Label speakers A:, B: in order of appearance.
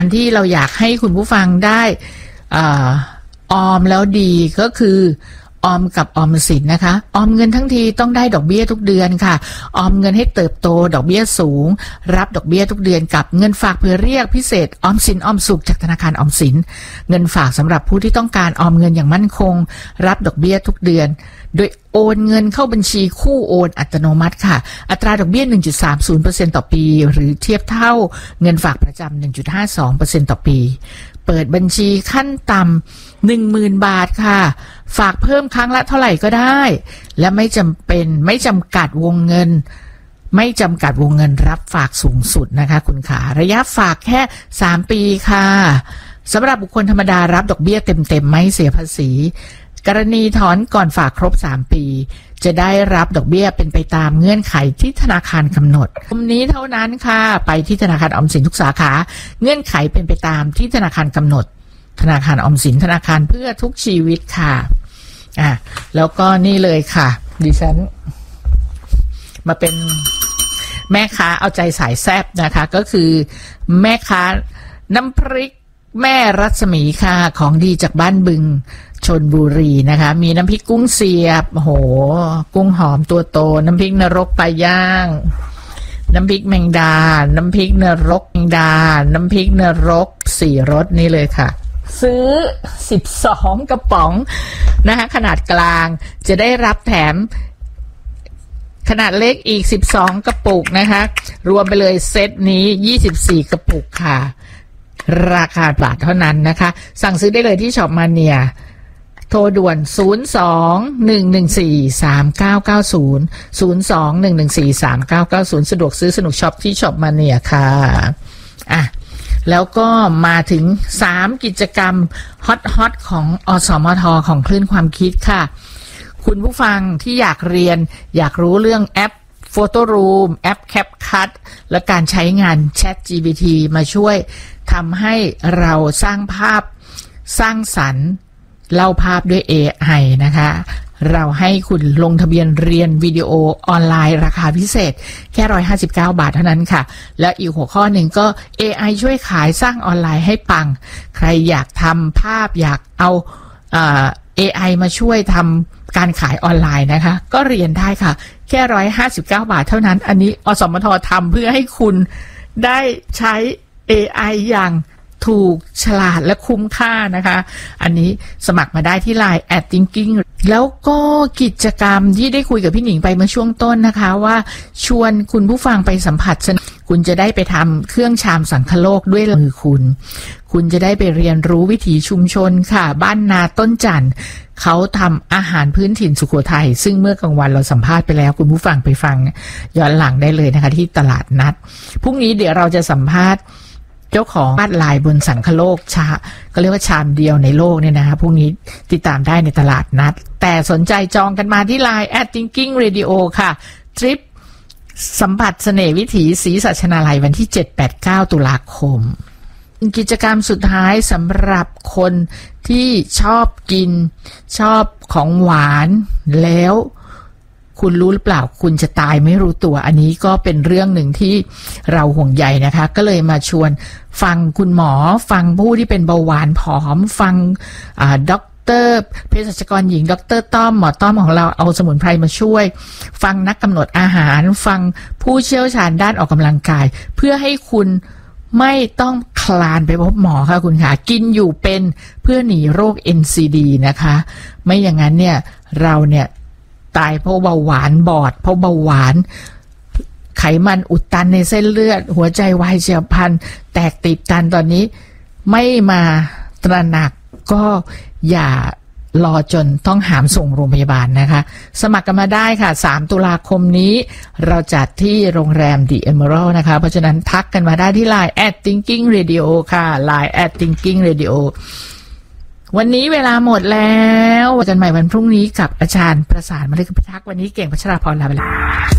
A: ที่เราอยากให้คุณผู้ฟังได้ออมแล้วดีก็คือออมกับออมสินนะคะออมเงินทั้งทีต้องได้ดอกเบี้ยทุกเดือนค่ะออมเงินให้เติบโตดอกเบี้ยสูงรับดอกเบี้ยทุกเดือนกับเงินฝากเพื่อเรียกพิเศษออมสินออมสุขจากธนาคารออมสินเงินฝากสำหรับผู้ที่ต้องการออมเงินอย่างมั่นคงรับดอกเบี้ยทุกเดือนโดยโอนเงินเข้าบัญชีคู่โอนอัตโนมัติค่ะอัตราดอกเบี้ย 1.30% ต่อปีหรือเทียบเท่าเงินฝากประจำ 1.52% ต่อปีเปิดบัญชีขั้นต่ำ 10,000 บาทค่ะฝากเพิ่มครั้งละเท่าไหร่ก็ได้และไม่จำกัดวงเงินรับฝากสูงสุดนะคะคุณขาระยะฝากแค่3 ปีค่ะสำหรับบุคคลธรรมดารับดอกเบี้ยเต็มๆไม่เสียภาษีกรณีถอนก่อนฝากครบ3 ปีจะได้รับดอกเบี้ยเป็นไปตามเงื่อนไขที่ธนาคารกำหนดกลุ่มนี้เท่านั้นค่ะไปที่ธนาคารออมสินทุกสาขาเงื่อนไขเป็นไปตามที่ธนาคารกำหนดธนาคารออมสินธนาคารเพื่อทุกชีวิตค่ะแล้วก็นี่เลยค่ะดิฉันมาเป็นแม่ค้าเอาใจสายแซ่บนะคะก็คือแม่ค้าน้ำพริกแม่รัศมีค่ะของดีจากบ้านบึงชลบุรีนะคะมีน้ำพริกกุ้งเสียบโหกุ้งหอมตัวโตน้ำพริกนรกปลาย่างน้ำพริกแมงดาน้ำพริกนรกแมงดาน้ำพริกนรก4 รสนี่เลยค่ะซื้อ12 กระป๋องนะคะขนาดกลางจะได้รับแถมขนาดเล็กอีก12 กระปุกนะคะรวมไปเลยเซตนี้24 กระปุกค่ะราคาบาทเท่านั้นนะคะสั่งซื้อได้เลยที่ช็อปมาเนียโทรด่วน02-114-3990 02-114-3990สะดวกซื้อสนุกช็อปที่ช็อปมาเนียค่ะแล้วก็มาถึง3 กิจกรรมฮอตของอสมทของคลื่นความคิดค่ะคุณผู้ฟังที่อยากเรียนอยากรู้เรื่องแอป Photo Room แอป CapCut และการใช้งาน ChatGPT มาช่วยทำให้เราสร้างภาพสร้างสรรค์เล่าภาพด้วย AI นะคะเราให้คุณลงทะเบียนเรียนวิดีโอออนไลน์ราคาพิเศษแค่159 บาทเท่านั้นค่ะและอีกหัวข้อหนึ่งก็ AI ช่วยขายสร้างออนไลน์ให้ปังใครอยากทำภาพอยากเอาAI มาช่วยทำการขายออนไลน์นะคะก็เรียนได้ค่ะแค่159 บาทเท่านั้นอันนี้อสมททำเพื่อให้คุณได้ใช้ AI อย่างถูกฉลาดและคุ้มค่านะคะอันนี้สมัครมาได้ที่ LINE @thinking แล้วก็กิจกรรมที่ได้คุยกับพี่หนิงไปเมื่อช่วงต้นนะคะว่าชวนคุณผู้ฟังไปสัมผัสคุณจะได้ไปทำเครื่องชามสังคโลกด้วยมือคุณจะได้ไปเรียนรู้วิถีชุมชนค่ะบ้านนาต้นจันทร์เขาทำอาหารพื้นถิ่นสุโขทัยซึ่งเมื่อกลางวันเราสัมภาษณ์ไปแล้วคุณผู้ฟังไปฟังย้อนหลังได้เลยนะคะที่ตลาดนัดพรุ่งนี้เดี๋ยวเราจะสัมภาษณ์เจ้าของบ้านลายบนสังคโลกก็เรียกว่าชามเดียวในโลกเนี่ยนะคะพรุ่งนี้ติดตามได้ในตลาดนัดแต่สนใจจองกันมาที่ LINE @thinking radio ค่ะทริปสัมผัสเสน่ห์วิถีศรีสัชนาลัยวันที่ 7-8-9 ตุลาคมกิจกรรมสุดท้ายสำหรับคนที่ชอบกินชอบของหวานแล้วคุณรู้หรือเปล่าคุณจะตายไม่รู้ตัวอันนี้ก็เป็นเรื่องหนึ่งที่เราห่วงใยนะคะก็เลยมาชวนฟังคุณหมอฟังผู้ที่เป็นเบาหวานผอมฟังด็อกเตอร์เภสัชกรหญิงดร.ต้อมหมอต้อมของเราเอาสมุนไพรมาช่วยฟังนักกำหนดอาหารฟังผู้เชี่ยวชาญด้านออกกำลังกายเพื่อให้คุณไม่ต้องคลานไปพบหมอค่ะคุณค่ะกินอยู่เป็นเพื่อหนีโรค NCD นะคะไม่อย่างนั้นเนี่ยเราเนี่ยตายเพราะเบาหวานบอดเพราะเบาหวานไขมันอุดตันในเส้นเลือดหัวใจวายเฉียบพลันแตกตีบตันตอนนี้ไม่มาตระหนักก็อย่ารอจนต้องหามส่งโรงพยาบาลนะคะสมัครกันมาได้ค่ะ3 ตุลาคมนี้เราจัดที่โรงแรม The Emerald นะคะเพราะฉะนั้นทักกันมาได้ที่ LINE @thinking radio ค่ะ LINE @thinking radio วันนี้เวลาหมดแล้วเจอกันใหม่วันพรุ่งนี้กับอาจารย์ประสานมฤคพิทักษ์วันนี้เก่งพัชราพรลาไปแล้ว